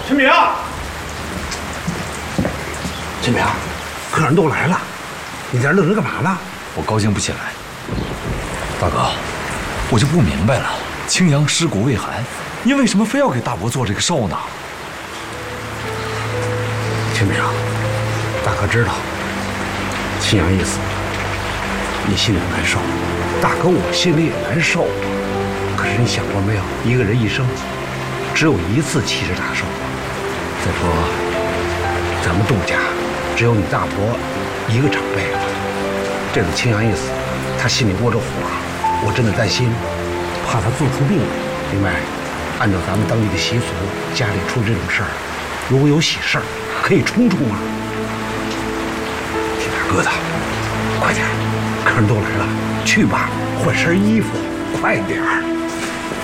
陈明，陈明，客人都来了，你在这愣着干嘛呢？ 我高兴不起来。大哥，我就不明白了，青阳尸骨未寒，您为什么非要给大伯做这个寿呢？ 陈明，大哥知道，青阳一死，你心里难受，大哥我心里也难受。可是你想过没有，一个人一生只有一次七十大寿。再说，咱们杜家只有你大伯一个长辈了。这次青阳一死，他心里窝着火，我真的担心，怕他做出病来。另外，按照咱们当地的习俗，家里出这种事儿，如果有喜事儿，可以冲冲啊。铁大疙瘩，快点，客人都来了，去吧，换身衣服，快点儿。